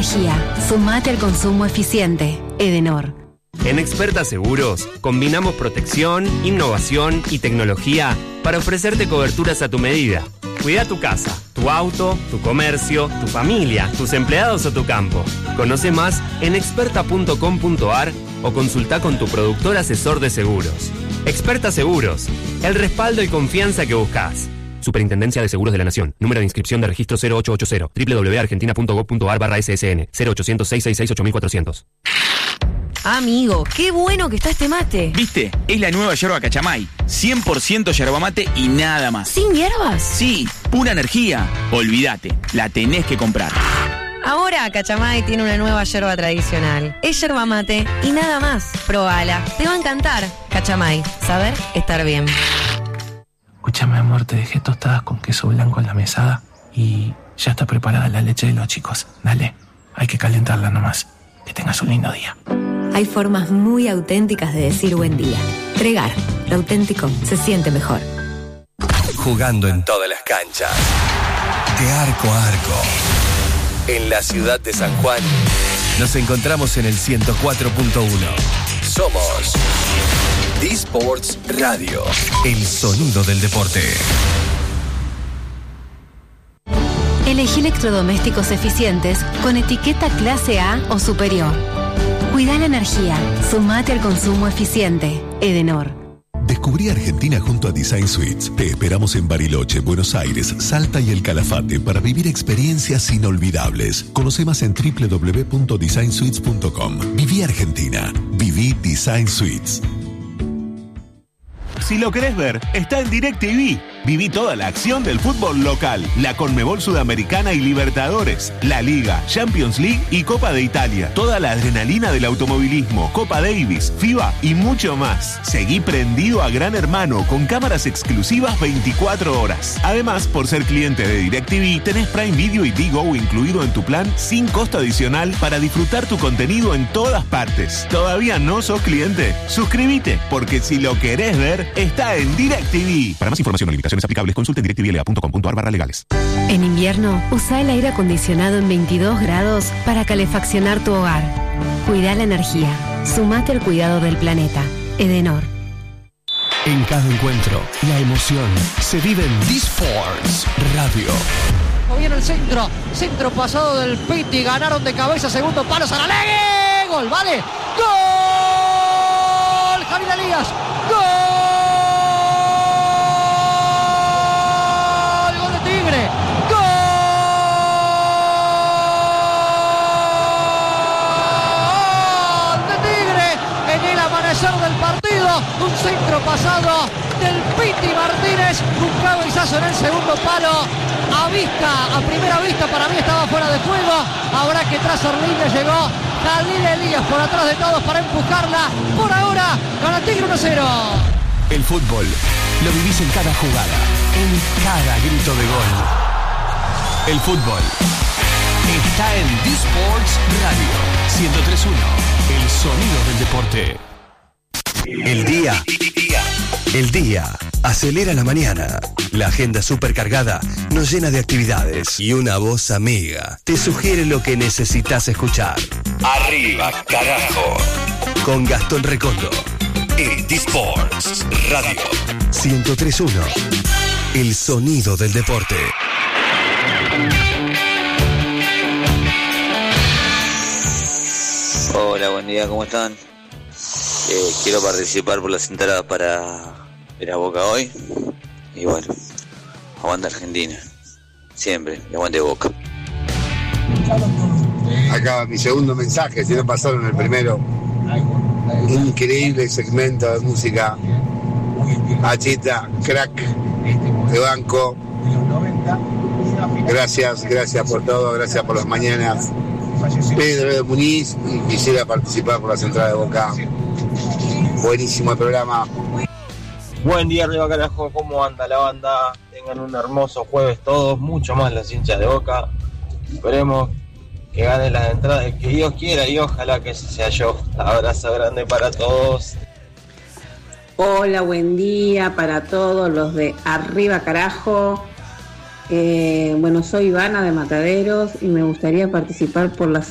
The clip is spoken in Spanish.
energía. Sumate al consumo eficiente. Edenor. En Experta Seguros, combinamos protección, innovación y tecnología para ofrecerte coberturas a tu medida. Cuida tu casa, tu auto, tu comercio, tu familia, tus empleados o tu campo. Conoce más en experta.com.ar o consulta con tu productor asesor de seguros. Experta Seguros, el respaldo y confianza que buscas. Superintendencia de Seguros de la Nación. Número de inscripción de registro 0880. www.argentina.gov.ar/SSN. 0800-666-8400. Amigo, qué bueno que está este mate. ¿Viste? Es la nueva yerba Cachamay. 100% yerba mate y nada más. ¿Sin hierbas? Sí, pura energía. Olvídate, la tenés que comprar. Ahora Cachamay tiene una nueva yerba tradicional. Es yerba mate y nada más. Probala, te va a encantar. Cachamay, saber estar bien. Escúchame, amor, te dejé tostadas con queso blanco en la mesada y ya está preparada la leche de los chicos. Dale, hay que calentarla nomás. Que tengas un lindo día. Hay formas muy auténticas de decir buen día. Tregar, lo auténtico se siente mejor. Jugando en todas las canchas, de arco a arco. En la ciudad de San Juan, nos encontramos en el 104.1. Somos D-Sports Radio, el sonido del deporte. Elegí electrodomésticos eficientes con etiqueta clase A o superior. Cuida la energía. Sumate al consumo eficiente. Edenor. Descubrí Argentina junto a Design Suites. Te esperamos en Bariloche, Buenos Aires, Salta y El Calafate para vivir experiencias inolvidables. Conoce más en www.designsuites.com. Viví Argentina. Viví Design Suites. Si lo querés ver, está en DirecTV. Viví toda la acción del fútbol local, la Conmebol Sudamericana y Libertadores, la Liga, Champions League y Copa de Italia. Toda la adrenalina del automovilismo, Copa Davis, FIBA y mucho más. Seguí prendido a Gran Hermano con cámaras exclusivas 24 horas. Además, por ser cliente de DirecTV, tenés Prime Video y Digo incluido en tu plan sin costo adicional para disfrutar tu contenido en todas partes. ¿Todavía no sos cliente? Suscríbete, porque si lo querés ver, está en DirecTV. Para más información o limitaciones aplicables, consulte en directvla.com.ar/legales. En invierno, usa el aire acondicionado en 22 grados para calefaccionar tu hogar. Cuida la energía. Sumate al cuidado del planeta. Edenor. En cada encuentro, la emoción se vive en D-Sports Radio. Viene el centro pasado del Piti, ganaron de cabeza, segundo palo, Saralegui, gol, vale, gol, Javier Elías, gol de Tigre, gol de Tigre, en el amanecer del partido, un centro pasado del Piti Martínez, un cabezazo en el segundo palo. A primera vista para mí estaba fuera de juego. Ahora que tras Orlinde llegó Jalil Elías por atrás de todos para empujarla. Por ahora gana Tigre 1-0. El fútbol lo vivís en cada jugada, en cada grito de gol. El fútbol está en D-Sports Radio 103.1, el sonido del deporte. El día acelera la mañana. La agenda supercargada nos llena de actividades y una voz amiga te sugiere lo que necesitas escuchar. Arriba, carajo. Con Gastón Recondo. En D-Sports Radio 103.1. El sonido del deporte. Hola, buen día, ¿cómo están? Quiero participar por las entradas para ir a Boca hoy. Y bueno, aguanta Argentina. Siempre, y aguante Boca. Acá mi segundo mensaje, si no pasaron el primero. Increíble segmento de música. Achita, crack, de banco. Gracias por todo, gracias por las mañanas. Pedro de Muniz, y quisiera participar por las entradas de Boca. Buenísimo el programa. Buen día, arriba carajo, ¿cómo anda la banda? Tengan un hermoso jueves todos, mucho más los hinchas de Boca. Esperemos que ganen las entradas, que Dios quiera y ojalá que ese sea yo. Abrazo grande para todos. Hola, buen día para todos los de Arriba Carajo. Bueno, soy Ivana de Mataderos y me gustaría participar por las